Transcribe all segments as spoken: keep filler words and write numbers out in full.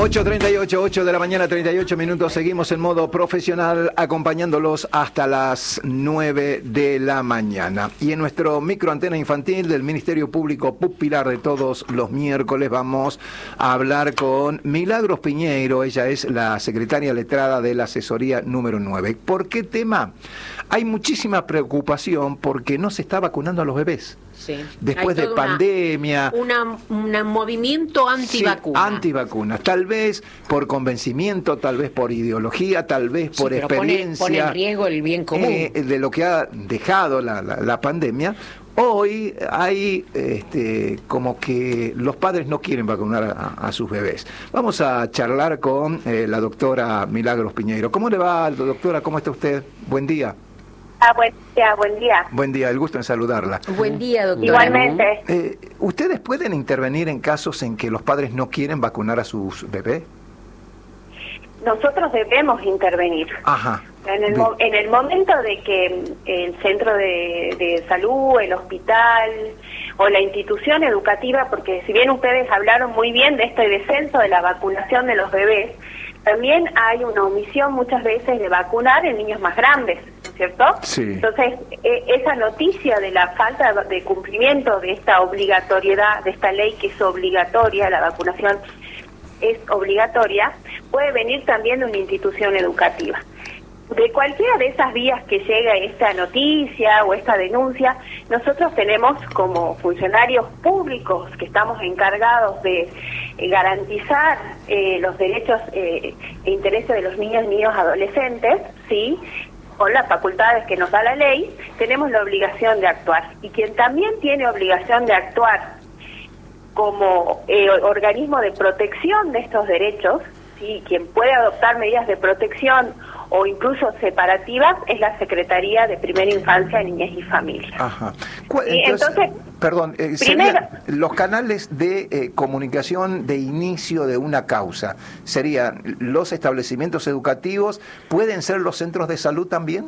ocho treinta y ocho, ocho de la mañana, treinta y ocho minutos. Seguimos en modo profesional acompañándolos hasta las nueve de la mañana. Y en nuestro microantena infantil del Ministerio Público Pupilar de todos los miércoles vamos a hablar con Milagros Piñeiro. Ella es la secretaria letrada de la asesoría número nueve. ¿Por qué tema? Hay muchísima preocupación porque no se está vacunando a los bebés. Sí. Después de pandemia. Un movimiento antivacuna. Sí, antivacunas. Tal vez por convencimiento, tal vez por ideología, tal vez por sí, pero experiencia. Pone, pone en riesgo el bien común. Eh, de lo que ha dejado la, la, la pandemia. Hoy hay este, como que los padres no quieren vacunar a, a sus bebés. Vamos a charlar con eh, la doctora Milagros Piñeiro. ¿Cómo le va, doctora? ¿Cómo está usted? Buen día. Ah, buen día, buen día. Buen día, el gusto en saludarla. Buen día, doctora. Igualmente. Eh, ¿Ustedes pueden intervenir en casos en que los padres no quieren vacunar a sus bebés? Nosotros debemos intervenir. Ajá. En el, mo en el momento de que el centro de, de salud, el hospital o la institución educativa, porque si bien ustedes hablaron muy bien de este descenso de la vacunación de los bebés, también hay una omisión muchas veces de vacunar en niños más grandes, ¿no es cierto? Sí. Entonces, e esa noticia de la falta de cumplimiento de esta obligatoriedad, de esta ley que es obligatoria, la vacunación es obligatoria, puede venir también de una institución educativa. De cualquiera de esas vías que llega esta noticia o esta denuncia, nosotros tenemos como funcionarios públicos que estamos encargados de eh, garantizar eh, los derechos eh, e intereses de los niños y niños adolescentes, ¿sí?, con las facultades que nos da la ley, tenemos la obligación de actuar. Y quien también tiene obligación de actuar como eh, organismo de protección de estos derechos, ¿sí?, quien puede adoptar medidas de protección o incluso separativas, es la Secretaría de Primera Infancia, Niñez y Familia. Ajá. Y entonces, entonces, perdón, eh, primero, los canales de eh, comunicación de inicio de una causa, ¿serían los establecimientos educativos? ¿Pueden ser los centros de salud también?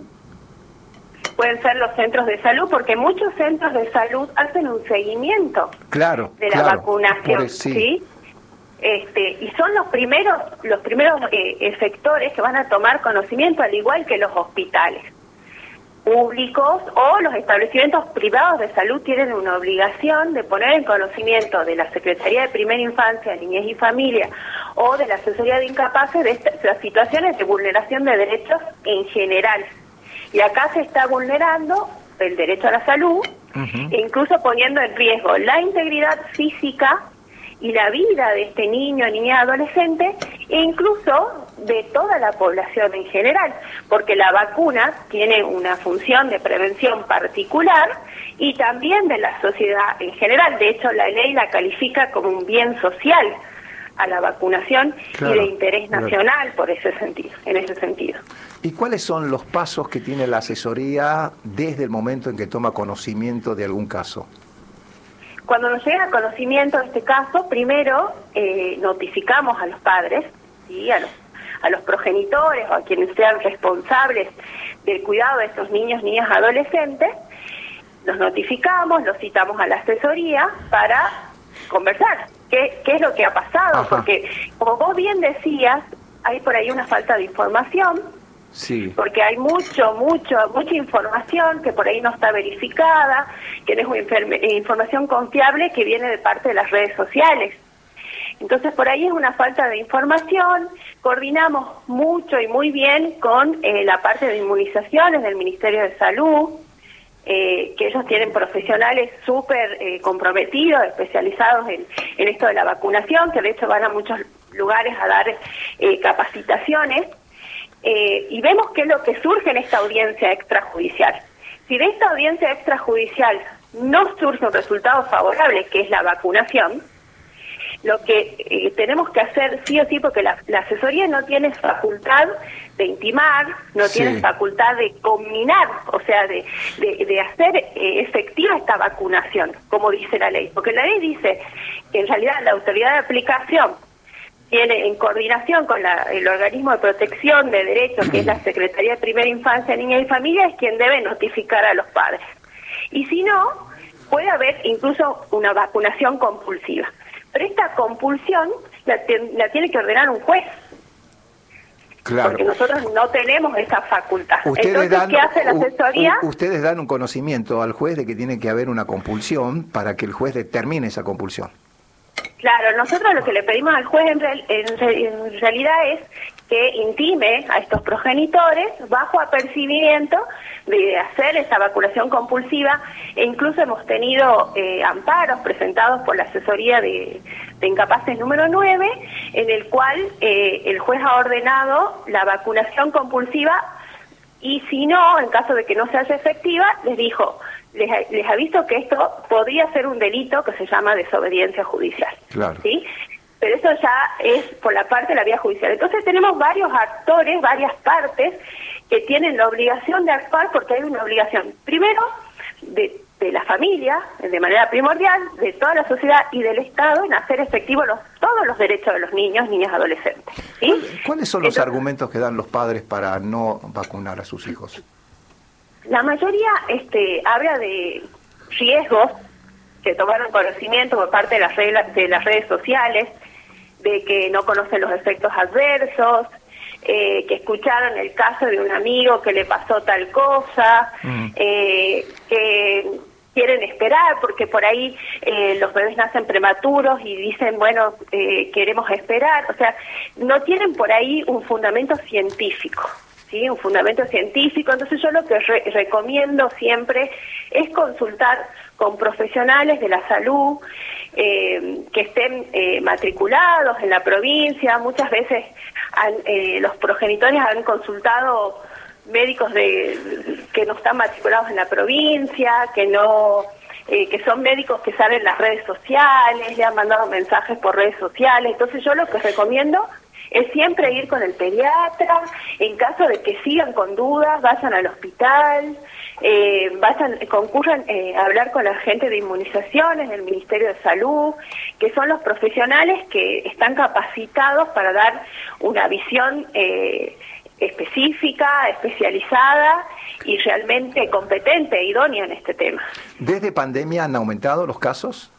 Pueden ser los centros de salud, porque muchos centros de salud hacen un seguimiento claro, de la claro, vacunación, eso, sí. ¿sí? Este, y son los primeros los primeros eh, sectores que van a tomar conocimiento, al igual que los hospitales públicos o los establecimientos privados de salud tienen una obligación de poner en conocimiento de la Secretaría de Primera Infancia, Niñez y Familia o de la Asesoría de Incapaces de estas, las situaciones de vulneración de derechos en general. Y acá se está vulnerando el derecho a la salud, uh-huh. e incluso poniendo en riesgo la integridad física y la vida de este niño, niña, adolescente, e incluso de toda la población en general, porque la vacuna tiene una función de prevención particular y también de la sociedad en general. De hecho, la ley la califica como un bien social a la vacunación, claro, y de interés nacional, claro, por ese sentido, en ese sentido. ¿Y cuáles son los pasos que tiene la asesoría desde el momento en que toma conocimiento de algún caso? Cuando nos llega conocimiento de este caso, primero eh, notificamos a los padres, ¿sí?, a los, a los progenitores o a quienes sean responsables del cuidado de estos niños, niñas, adolescentes, los notificamos, los citamos a la asesoría para conversar qué, qué es lo que ha pasado, Ajá. porque como vos bien decías, hay por ahí una falta de información. Sí. Porque hay mucho, mucho, mucha información que por ahí no está verificada, que no es una información confiable que viene de parte de las redes sociales. Entonces por ahí es una falta de información. Coordinamos mucho y muy bien con eh, la parte de inmunizaciones del Ministerio de Salud, eh, que ellos tienen profesionales súper eh, comprometidos, especializados en, en esto de la vacunación, que de hecho van a muchos lugares a dar eh, capacitaciones. Eh, y vemos qué es lo que surge en esta audiencia extrajudicial. Si de esta audiencia extrajudicial no surge un resultado favorable, que es la vacunación, lo que eh, tenemos que hacer sí o sí, porque la, la asesoría no tiene facultad de intimar, no sí. tiene facultad de combinar, o sea, de, de, de hacer eh, efectiva esta vacunación, como dice la ley. Porque la ley dice que en realidad la autoridad de aplicación tiene, en coordinación con la, el organismo de protección de derechos, que es la Secretaría de Primera Infancia, Niñez y Familia, es quien debe notificar a los padres. Y si no, puede haber incluso una vacunación compulsiva. Pero esta compulsión la, la tiene que ordenar un juez. Claro. Porque nosotros no tenemos esa facultad. Ustedes Entonces, dan, ¿qué hace la asesoría? U, u, ustedes dan un conocimiento al juez de que tiene que haber una compulsión para que el juez determine esa compulsión. Claro, nosotros lo que le pedimos al juez en, real, en, en realidad es que intime a estos progenitores bajo apercibimiento de hacer esa vacunación compulsiva, e incluso hemos tenido eh, amparos presentados por la asesoría de, de incapaces número nueve, en el cual eh, el juez ha ordenado la vacunación compulsiva, y si no, en caso de que no se hace efectiva, les dijo, les, les aviso que esto podría ser un delito que se llama desobediencia judicial. Claro. ¿Sí? Pero eso ya es por la parte de la vía judicial. Entonces tenemos varios actores, varias partes que tienen la obligación de actuar, porque hay una obligación, primero, de, de la familia, de manera primordial, de toda la sociedad y del Estado, en hacer efectivos los, todos los derechos de los niños, niñas, adolescentes. ¿Sí? ¿Cuáles son los Entonces, argumentos que dan los padres para no vacunar a sus hijos? La mayoría este, habla de riesgos que tomaron conocimiento por parte de las, reglas, de las redes sociales, de que no conocen los efectos adversos, eh, que escucharon el caso de un amigo que le pasó tal cosa, mm. eh, que quieren esperar porque por ahí eh, los bebés nacen prematuros y dicen, bueno, eh, queremos esperar. O sea, no tienen por ahí un fundamento científico. ¿Sí? Un fundamento científico. Entonces yo lo que re recomiendo siempre es consultar con profesionales de la salud eh, que estén eh, matriculados en la provincia. Muchas veces han, eh, los progenitores han consultado médicos de que no están matriculados en la provincia, que no eh, que son médicos que salen en las redes sociales, le han mandado mensajes por redes sociales. Entonces yo lo que recomiendo es siempre ir con el pediatra. En caso de que sigan con dudas, vayan al hospital, eh, vayan, concurran eh, a hablar con la gente de inmunizaciones del Ministerio de Salud, que son los profesionales que están capacitados para dar una visión eh, específica, especializada y realmente competente e idónea en este tema. ¿Desde pandemia han aumentado los casos?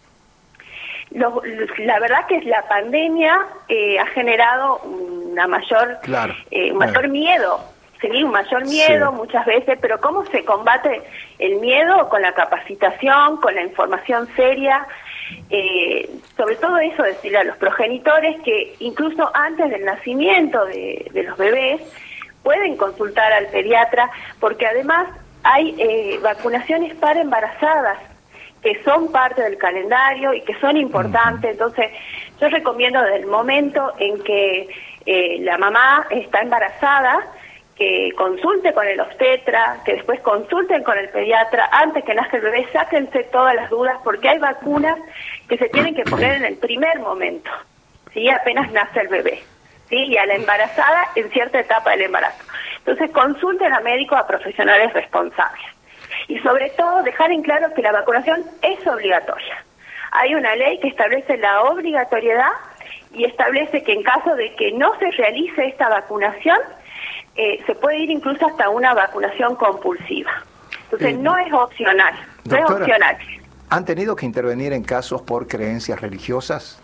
Lo, la verdad que la pandemia eh, ha generado una mayor, claro. eh, un mayor miedo, ¿sí? Un mayor miedo sí. muchas veces, pero ¿cómo se combate el miedo? Con la capacitación, con la información seria, eh, sobre todo eso, decirle a los progenitores que incluso antes del nacimiento de, de los bebés pueden consultar al pediatra, porque además hay eh, vacunaciones para embarazadas, que son parte del calendario y que son importantes. Entonces, yo recomiendo desde el momento en que eh, la mamá está embarazada, que consulte con el obstetra, que después consulten con el pediatra, antes que nazca el bebé, sáquense todas las dudas, porque hay vacunas que se tienen que poner en el primer momento, ¿sí? Apenas nace el bebé, ¿sí? Y a la embarazada en cierta etapa del embarazo. Entonces, consulten a médicos, a profesionales responsables. Y sobre todo dejar en claro que la vacunación es obligatoria. Hay una ley que establece la obligatoriedad y establece que en caso de que no se realice esta vacunación, eh, se puede ir incluso hasta una vacunación compulsiva. Entonces eh, no es opcional, no doctora, es opcional. ¿Han tenido que intervenir en casos por creencias religiosas?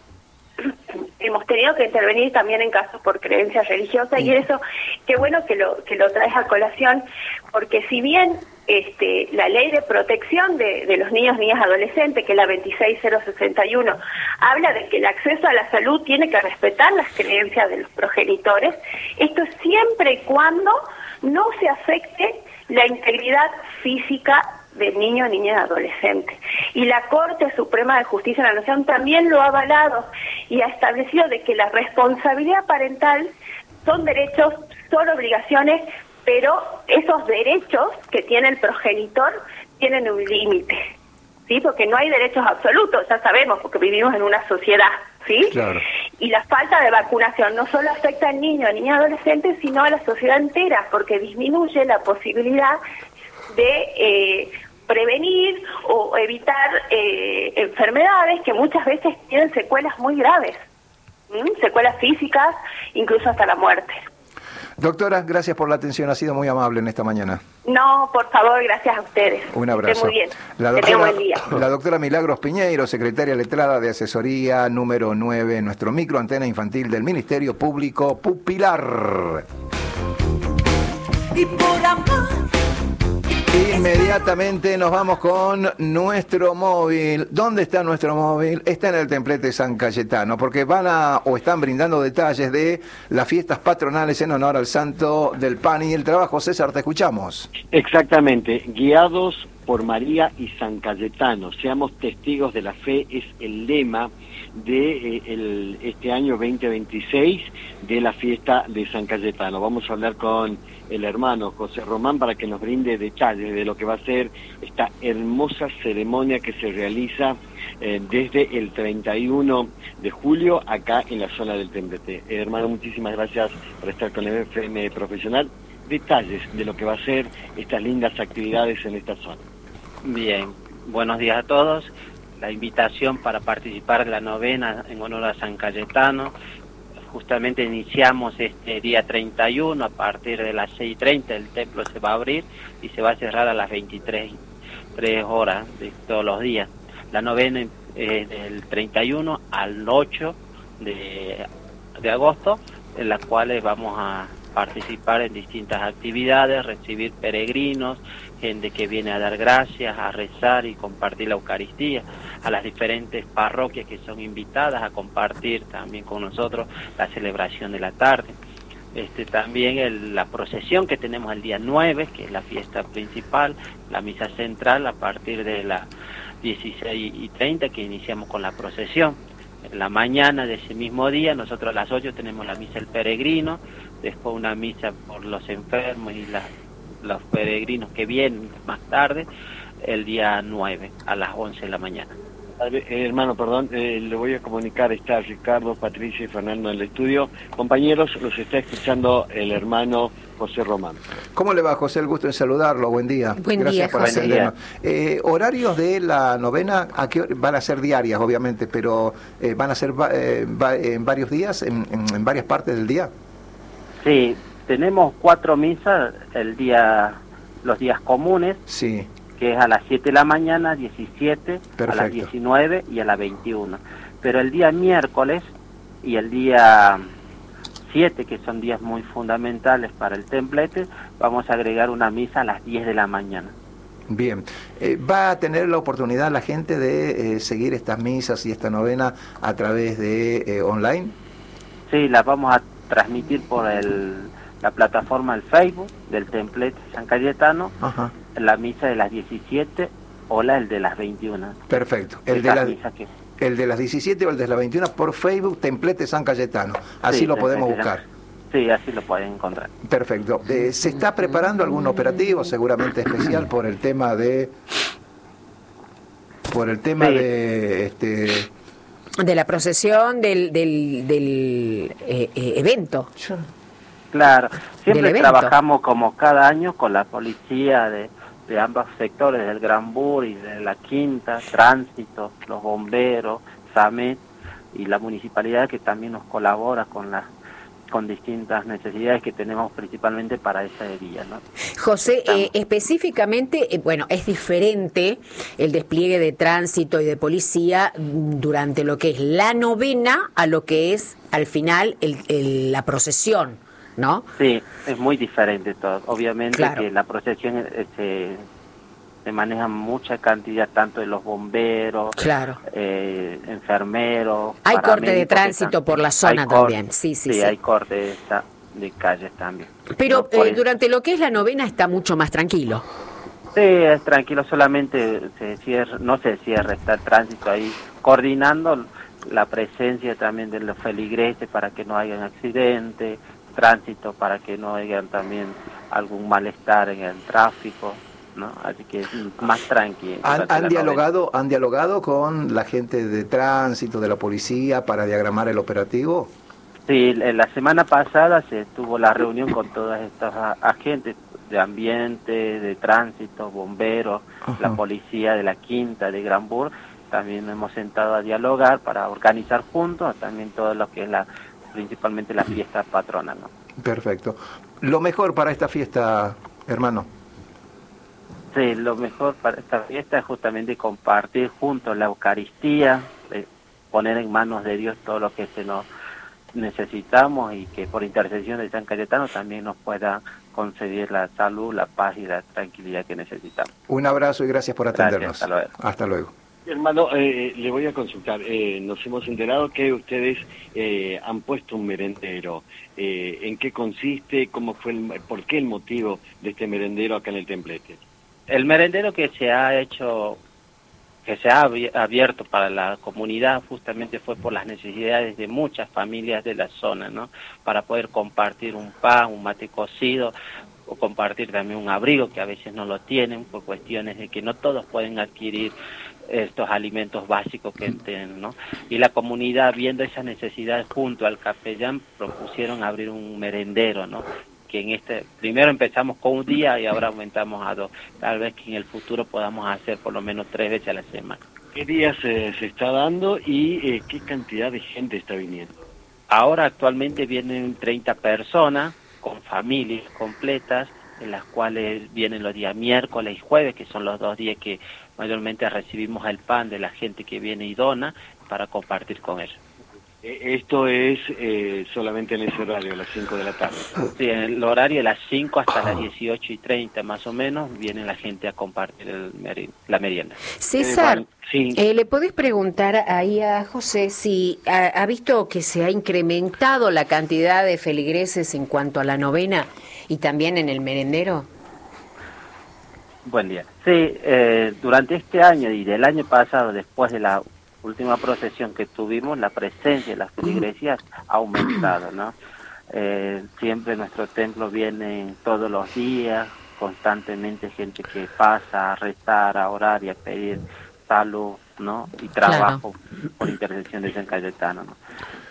Hemos tenido que intervenir también en casos por creencias religiosas, sí. Y eso, qué bueno que lo que lo traes a colación, porque si bien este, la ley de protección de, de los niños, niñas, adolescentes, que es la veintiséis mil sesenta y uno, habla de que el acceso a la salud tiene que respetar las creencias de los progenitores, esto es siempre y cuando no se afecte la integridad física del niño, niña y adolescente. Y la Corte Suprema de Justicia de la Nación también lo ha avalado y ha establecido de que la responsabilidad parental son derechos, son obligaciones, pero esos derechos que tiene el progenitor tienen un límite, ¿sí? Porque no hay derechos absolutos, ya sabemos, porque vivimos en una sociedad, ¿sí? Claro. Y la falta de vacunación no solo afecta al niño, a niña y adolescente, sino a la sociedad entera, porque disminuye la posibilidad de eh, prevenir o evitar eh, enfermedades que muchas veces tienen secuelas muy graves, ¿Mm? secuelas físicas, incluso hasta la muerte. Doctora, gracias por la atención, ha sido muy amable en esta mañana. No, por favor, gracias a ustedes. Un abrazo. Esté muy bien. La Que tengan doctora, buen día. la doctora Milagros Piñeiro, secretaria letrada de asesoría número nueve, nuestro microantena infantil del Ministerio Público Pupilar. Y por amor. Inmediatamente nos vamos con nuestro móvil. ¿Dónde está nuestro móvil? Está en el templete San Cayetano, porque van a o están brindando detalles de las fiestas patronales en honor al Santo del Pan y el Trabajo. César, te escuchamos. Exactamente, guiados por María y San Cayetano, seamos testigos de la fe, es el lema de eh, el, este año veinte veintiséis de la fiesta de San Cayetano. Vamos a hablar con el hermano José Román para que nos brinde detalles de lo que va a ser esta hermosa ceremonia que se realiza eh, desde el treinta y uno de julio acá en la zona del Templete. Eh, hermano, muchísimas gracias por estar con el F M Profesional. Detalles de lo que va a ser estas lindas actividades en esta zona. Bien, buenos días a todos. La invitación para participar de la novena en honor a San Cayetano. Justamente iniciamos este día treinta y uno, a partir de las seis y treinta el templo se va a abrir y se va a cerrar a las veintitrés horas de todos los días. La novena es del treinta y uno al ocho de, de agosto, en las cuales vamos a participar en distintas actividades, recibir peregrinos, gente que viene a dar gracias, a rezar y compartir la Eucaristía, a las diferentes parroquias que son invitadas a compartir también con nosotros la celebración de la tarde. Este, también el, la procesión que tenemos el día nueve, que es la fiesta principal, la misa central a partir de las dieciséis y treinta, que iniciamos con la procesión. En la mañana de ese mismo día, nosotros a las ocho tenemos la misa del peregrino, después una misa por los enfermos y la, los peregrinos que vienen más tarde, el día nueve a las once de la mañana. Eh, hermano, perdón, eh, le voy a comunicar, está Ricardo, Patricia y Fernando en el estudio. Compañeros, los está escuchando el hermano José Román. ¿Cómo le va, José? El gusto en saludarlo. Buen día. Buen Gracias día, por José. atendernos. Eh, horarios de la novena, ¿a qué hora? Van a ser diarias, obviamente, pero eh, van a ser eh, va, en varios días, en, en, en varias partes del día. Sí, tenemos cuatro misas el día, los días comunes. Sí. Que es a las siete de la mañana, diecisiete, Perfecto. A las diecinueve y a las veintiuna. Pero el día miércoles y el día siete, que son días muy fundamentales para el templete, vamos a agregar una misa a las diez de la mañana. Bien. Eh, ¿Va a tener la oportunidad la gente de eh, seguir estas misas y esta novena a través de eh, online? Sí, las vamos a transmitir por el, la plataforma del Facebook del templete San Cayetano. Ajá. La misa de las diecisiete o la el de las veintiuna. Perfecto. El de, la, que... el de las diecisiete o el de las veintiuna por Facebook, Templete San Cayetano. Así sí, lo podemos buscar. Sí, así lo pueden encontrar. Perfecto. Eh, ¿Se está preparando algún operativo seguramente especial por el tema de... por el tema sí. de... este de la procesión del, del, del eh, eh, evento? Claro. Siempre trabajamos como cada año con la policía de... de ambos sectores, del Gran Bur y de la Quinta, Tránsito, los bomberos, SAMET y la municipalidad, que también nos colabora con las con distintas necesidades que tenemos principalmente para ese día, ¿no? José, eh, específicamente, eh, bueno, es diferente el despliegue de tránsito y de policía durante lo que es la novena a lo que es al final el, el, la procesión, ¿no? Sí, es muy diferente todo. Obviamente claro. que la procesión se, se maneja mucha cantidad, tanto de los bomberos, claro. eh, enfermeros. Hay corte de tránsito por la zona también, corte, sí, sí, sí. Sí, hay corte de, de calles también. Pero no, eh, durante lo que es la novena está mucho más tranquilo. Sí, es tranquilo, solamente se cierra, no se cierra, está el tránsito ahí coordinando la presencia también de los feligreses para que no haya accidentes, tránsito para que no haya también algún malestar en el tráfico, ¿no? Así que es más tranquilo. ¿Han, han dialogado, ¿Han dialogado con la gente de tránsito, de la policía, para diagramar el operativo? Sí, la semana pasada se tuvo la reunión con todas estas agentes de ambiente, de tránsito, bomberos, uh-huh. la policía de la Quinta, de Gran Bur. También hemos sentado a dialogar para organizar juntos también todo lo que es la principalmente la fiesta patronal, ¿no? Perfecto. Lo mejor para esta fiesta, hermano. Sí, lo mejor para esta fiesta es justamente compartir juntos la Eucaristía, eh, poner en manos de Dios todo lo que se nos necesitamos y que por intercesión de San Cayetano también nos pueda conceder la salud, la paz y la tranquilidad que necesitamos. Un abrazo y gracias por atendernos. Gracias, hasta luego. Hasta luego. Hermano, eh, le voy a consultar. Eh, nos hemos enterado que ustedes eh, han puesto un merendero. Eh, ¿En qué consiste? ¿Cómo fue? El, ¿Por qué el motivo de este merendero acá en el Templete? El merendero que se ha hecho, que se ha abierto para la comunidad, justamente fue por las necesidades de muchas familias de la zona, ¿no? Para poder compartir un pan, un mate cocido, o compartir también un abrigo que a veces no lo tienen por cuestiones de que no todos pueden adquirir estos alimentos básicos que tienen, ¿no? Y la comunidad, viendo esa necesidad junto al capellán, propusieron abrir un merendero, ¿no? Que en este, primero empezamos con un día y ahora aumentamos a dos. Tal vez que en el futuro podamos hacer por lo menos tres veces a la semana. ¿Qué días eh, se está dando y eh, qué cantidad de gente está viniendo? Ahora actualmente vienen treinta personas con familias completas, en las cuales vienen los días miércoles y jueves, que son los dos días que mayormente recibimos el pan de la gente que viene y dona para compartir con ellos. Esto es eh, solamente en ese horario, a las cinco de la tarde. Sí, en el horario de las cinco hasta las dieciocho y treinta más o menos, viene la gente a compartir el meri la merienda. César, Eh, bueno, sí. eh, ¿le podés preguntar ahí a José si ha, ha visto que se ha incrementado la cantidad de feligreses en cuanto a la novena y también en el merendero? Buen día. Sí, eh, durante este año y del año pasado, después de la última procesión que tuvimos, la presencia de las feligresías ha aumentado, ¿no? Eh, siempre nuestro templo viene todos los días, constantemente gente que pasa a rezar, a orar y a pedir salud, ¿no? Y trabajo, claro, por intercesión de San Cayetano, ¿no?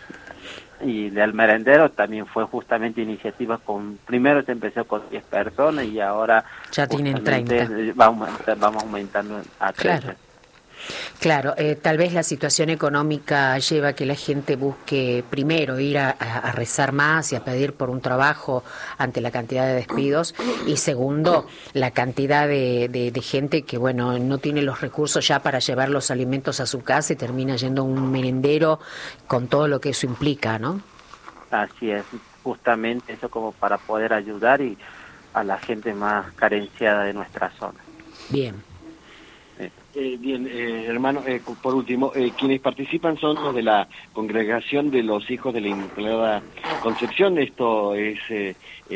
Y del merendero también fue justamente iniciativa con, primero se empezó con diez personas y ahora ya tienen treinta. Vamos, vamos aumentando a treinta. Claro. Claro, eh, tal vez la situación económica lleva a que la gente busque primero ir a, a rezar más y a pedir por un trabajo ante la cantidad de despidos y segundo, la cantidad de, de, de gente que bueno no tiene los recursos ya para llevar los alimentos a su casa y termina yendo a un merendero con todo lo que eso implica, ¿no? Así es, justamente eso como para poder ayudar y a la gente más carenciada de nuestra zona. Bien. Eh, bien, eh, hermano, eh, por último, eh, quienes participan son los de la Congregación de los Hijos de la Inmaculada Concepción. Esto es eh,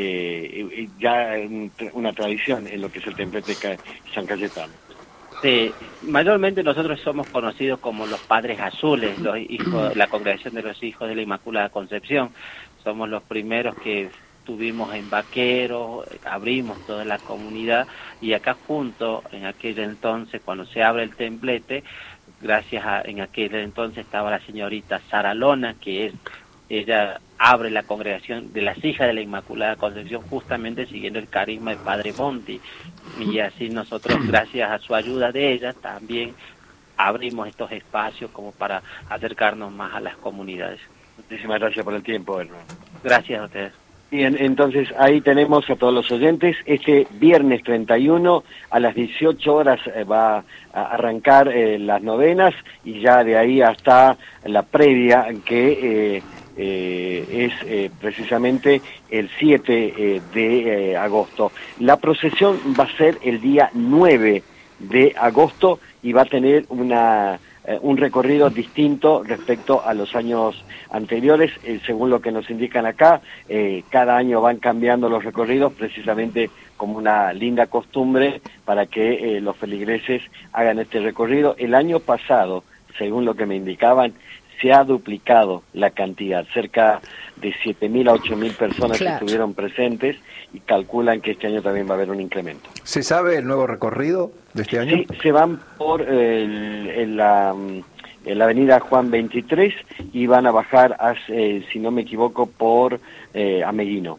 eh, ya una tradición en lo que es el Templete de San Cayetano. Sí, mayormente nosotros somos conocidos como los Padres Azules, los hijos, la Congregación de los Hijos de la Inmaculada Concepción. Somos los primeros que estuvimos en Vaquero, abrimos toda la comunidad y acá junto, en aquel entonces, cuando se abre el templete, gracias a, en aquel entonces estaba la señorita Sara Lona, que es, ella abre la congregación de las hijas de la Inmaculada Concepción, justamente siguiendo el carisma de Padre Monti, y así nosotros, gracias a su ayuda de ella, también abrimos estos espacios como para acercarnos más a las comunidades. Muchísimas gracias por el tiempo, hermano. Gracias a ustedes. Bien, entonces ahí tenemos a todos los oyentes. Este viernes treinta y uno a las dieciocho horas eh, va a arrancar eh, las novenas y ya de ahí hasta la previa que eh, eh, es eh, precisamente el siete eh, de eh, agosto. La procesión va a ser el día nueve de agosto y va a tener una... Eh, un recorrido distinto respecto a los años anteriores, eh, según lo que nos indican acá. Eh, cada año van cambiando los recorridos precisamente como una linda costumbre para que eh, los feligreses hagan este recorrido. El año pasado, según lo que me indicaban, se ha duplicado la cantidad, cerca de siete mil a ocho mil personas, claro, que estuvieron presentes y calculan que este año también va a haber un incremento. ¿Se sabe el nuevo recorrido de este año? Sí, se van por eh, el, en la, en la avenida Juan veintitrés y van a bajar, a, eh, si no me equivoco, por eh, Ameguino.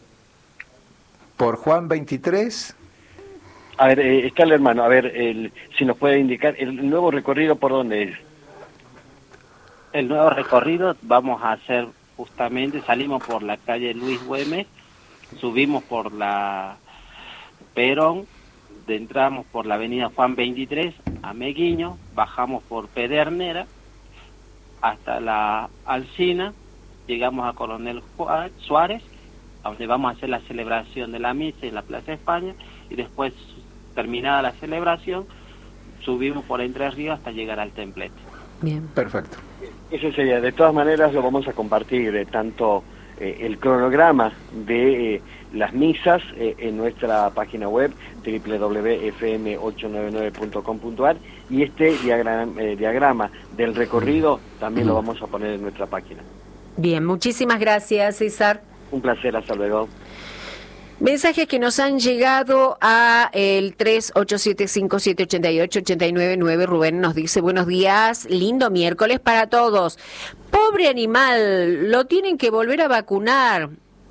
¿Por Juan veintitrés? A ver, eh, está el hermano, a ver, el, si nos puede indicar, ¿el nuevo recorrido por dónde es? El nuevo recorrido vamos a hacer justamente, salimos por la calle Luis Güemes subimos por la Perón, entramos por la avenida Juan veintitrés a Meguiño, bajamos por Pedernera hasta la Alsina, llegamos a Coronel Suárez, donde vamos a hacer la celebración de la misa en la Plaza España, y después, terminada la celebración, subimos por Entre Ríos hasta llegar al templete. Bien. Perfecto. Ese sería, de todas maneras lo vamos a compartir, eh, tanto eh, el cronograma de eh, las misas eh, en nuestra página web doble u doble u doble u punto f m ocho nueve nueve punto com punto a r, y este diagrama, eh, diagrama del recorrido también lo vamos a poner en nuestra página. Bien, muchísimas gracias, César. Un placer, hasta luego. Mensajes que nos han llegado a el tres ocho siete cinco siete ocho ocho ocho nueve nueve. Rubén nos dice: buenos días, lindo miércoles para todos. Pobre animal, lo tienen que volver a vacunar.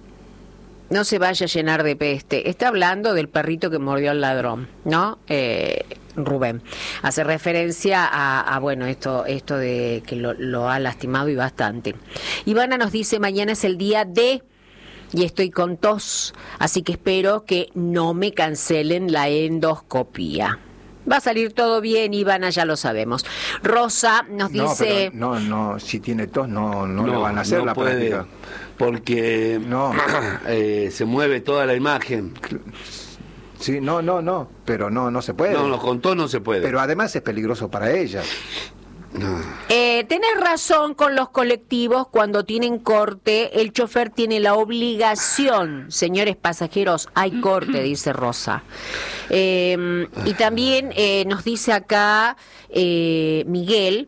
No se vaya a llenar de peste. Está hablando del perrito que mordió al ladrón, ¿no? Eh, Rubén hace referencia a, a bueno, esto esto de que lo, lo ha lastimado y bastante. Ivana nos dice: mañana es el día de... y estoy con tos, así que espero que no me cancelen la endoscopía. Va a salir todo bien, Ivana, ya lo sabemos. Rosa nos No, dice... pero no, no, si tiene tos no, no, No, le van a hacer no la puede, práctica. porque No. eh, se mueve toda la imagen. Sí, no, no, no, pero no, no se puede. No, no, con tos no se puede. Pero además es peligroso para ella. Eh, tenés razón con los colectivos, cuando tienen corte, el chofer tiene la obligación, señores pasajeros, hay corte, dice Rosa. Eh, y también eh, nos dice acá eh, Miguel,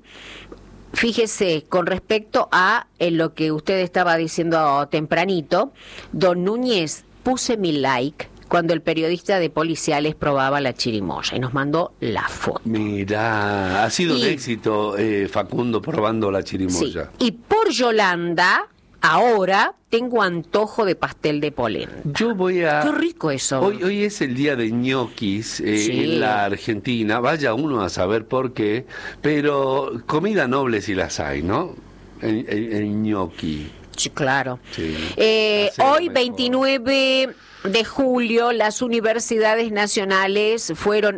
fíjese, con respecto a eh, lo que usted estaba diciendo tempranito, don Núñez, puse mi like cuando el periodista de Policiales probaba la chirimoya y nos mandó la foto. Mira, ha sido Y- un éxito eh, Facundo probando la Sí. chirimoya. Y por Yolanda, ahora tengo antojo de pastel de polenta. Yo voy a... Qué rico eso. Hoy, hoy es el día de ñoquis eh, Sí. en la Argentina, vaya uno a saber por qué, pero comida noble si las hay, ¿no? El, el- el ñoqui. Sí, claro. Sí. Eh, Hacer hoy, mejor. veintinueve de julio, las universidades nacionales fueron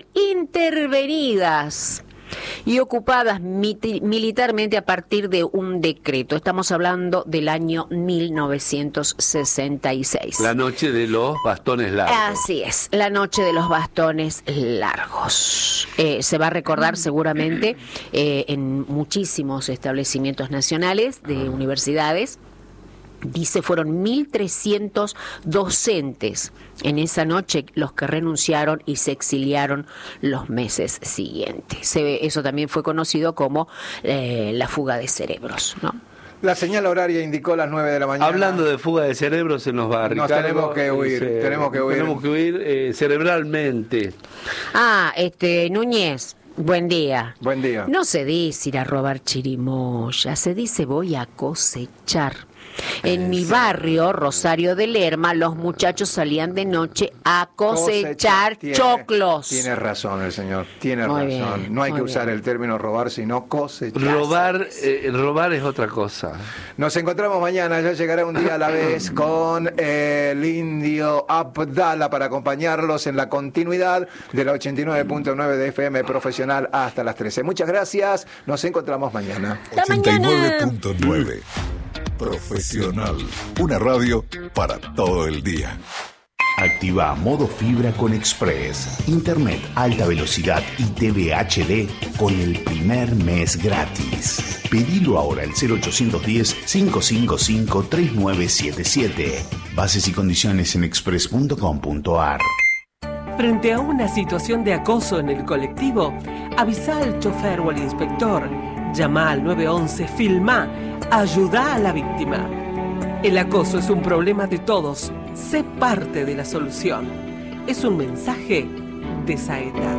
intervenidas y ocupadas miti- militarmente a partir de un decreto. Estamos hablando del año mil novecientos sesenta y seis. La noche de los bastones largos. Así es, la noche de los bastones largos. Eh, se va a recordar seguramente eh, en muchísimos establecimientos nacionales de universidades. Dice, fueron mil trescientos docentes en esa noche los que renunciaron y se exiliaron los meses siguientes. Se ve- eso también fue conocido como eh, la fuga de cerebros, ¿no? La señal horaria indicó las nueve de la mañana. Hablando de fuga de cerebros, se nos va, Nos Ricardo. tenemos que huir, Eh, tenemos que huir. Tenemos que huir eh, cerebralmente. Ah, este, Núñez, buen día. Buen día. No se dice ir a robar chirimoya, se dice voy a cosechar. En mi barrio, Rosario de Lerma, los muchachos salían de noche a cosechar Tiene- choclos. Tiene razón el señor, tiene Muy razón. bien, no hay muy que usar bien. el término robar, sino cosechar. Robar, eh, robar es otra cosa. Nos encontramos mañana, ya llegará un día a la vez con el indio Abdala para acompañarlos en la continuidad de la ochenta y nueve punto nueve de F M Profesional hasta las trece. Muchas gracias, nos encontramos mañana. Hasta ochenta y nueve mañana. punto nueve Profesional. Una radio para todo el día. Activa modo fibra con Express. Internet alta velocidad y T V H D con el primer mes gratis. Pedilo ahora al cero ochocientos diez, cinco cinco cinco, tres nueve siete siete. Bases y condiciones en express punto com punto a r. Frente a una situación de acoso en el colectivo, avisa al chofer o al inspector, llama al nueve once, filma, ayuda a la víctima. El acoso es un problema de todos, sé parte de la solución. Es un mensaje de Saeta.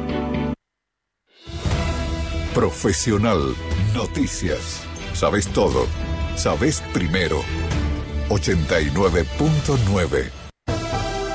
Profesional. Noticias. Sabes todo. Sabes primero. ochenta y nueve punto nueve